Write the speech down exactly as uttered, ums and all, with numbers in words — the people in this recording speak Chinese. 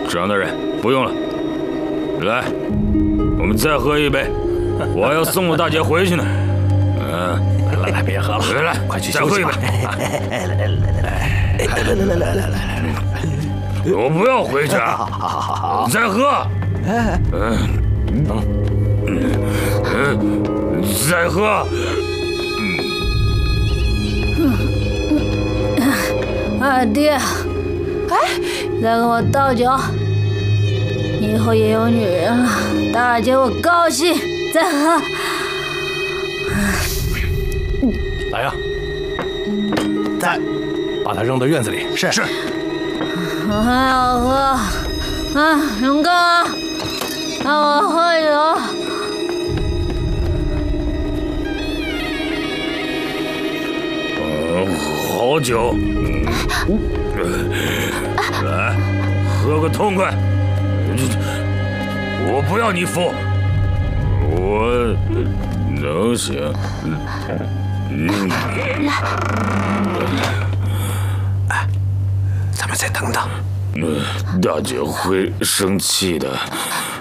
张大人，不用了。来，我们再喝一杯，我还要送我大姐回去呢。嗯， 来来来，别喝了， 来来， 快去再喝一杯。 来来来来来来来来来来， 我不要回去啊！好好好好，再喝。嗯嗯嗯，再喝。 二弟，哎，再给我倒酒。以后也有女人了，大姐我高兴。再喝。 来呀，在，把它扔到院子里。 是是。 我还要喝，啊，永刚啊，让我喝酒。 嗯，好酒。来，喝个痛快。我不要你扶，我能行。嗯， 哎，咱们再等等。 大姐会生气的。